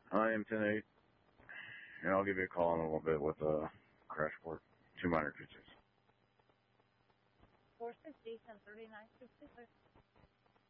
I am 10-8, and I'll give you a call in a little bit with a crash report. 2 minor fixes. 450, 1039, 56.